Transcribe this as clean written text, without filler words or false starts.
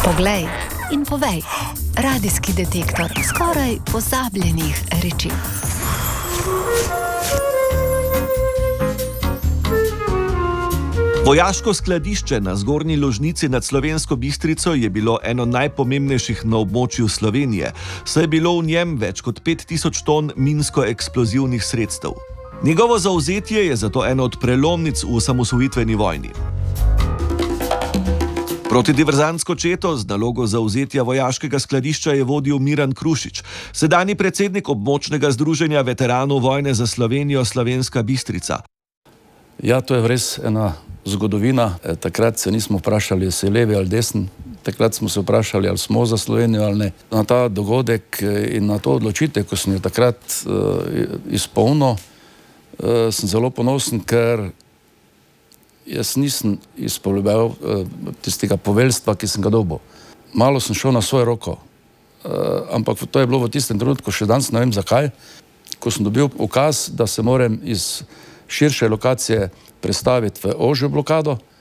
Poglej in povej. Radijski detektor skoraj pozabljenih reči. Vojaško skladišče na Zgornji Lužnici nad Slovensko Bistrico je bilo eno najpomembnejših na območju Slovenije, saj je bilo v njem več kot 5000 ton minsko-eksplozivnih sredstev. Njegovo zavzetje je zato eno od prelomnic v osamosvojitveni vojni. Protidiverzantsko četo z nalogo zavzetja vojaškega skladišča je vodil Miran Krušič, sedanji predsednik območnega združenja veteranov vojne za Slovenijo Slovenska Bistrica. Ja, to je res ena zgodovina. Takrat se nismo vprašali, ali si levi ali desen. Takrat smo se vprašali, ali smo za Slovenijo ali ne. Na ta dogodek in na to odločitev, ko sem jo takrat izpolnil, sem zelo ponosen, ker jaz nisem izpolnjeval tistega poveljstva, ki sem ga dobil. Malo sem šel na svojo roko, ampak to je bilo v tistem trenutku, še danes ne vem zakaj, ko sem dobil ukaz, da se moram iz širše lokacije prestaviti v ožjo blokado.